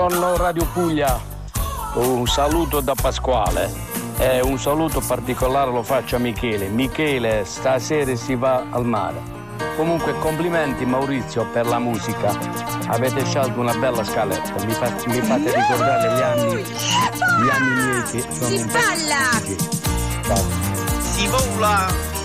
Buongiorno Radio Puglia, un saluto da Pasquale e un saluto particolare lo faccio a Michele. Michele, stasera si va al mare. Comunque complimenti Maurizio per la musica, avete scelto una bella scaletta, mi fate ricordare gli anni miei che sono si balla! Ciao. Si vola!